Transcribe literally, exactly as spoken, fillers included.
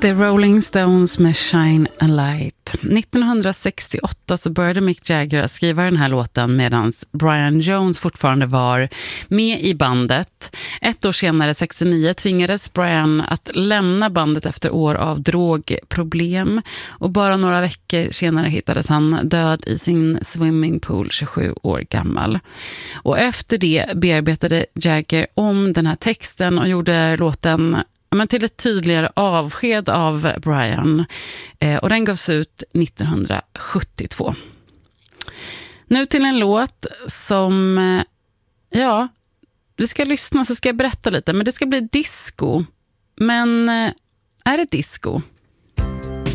The Rolling Stones med Shine a Light. nittonhundrasextioåtta så började Mick Jagger skriva den här låten medan Brian Jones fortfarande var med i bandet. Ett år senare, sextionio, tvingades Brian att lämna bandet efter år av drogproblem. Och bara några veckor senare hittades han död i sin swimmingpool, tjugosju år gammal. Och efter det bearbetade Jagger om den här texten och gjorde låten men till ett tydligare avsked av Brian. Eh, och den gavs ut nittonhundrasjuttiotvå. Nu till en låt som, eh, ja, vi ska lyssna så ska jag berätta lite. Men det ska bli disco. Men eh, är det disco?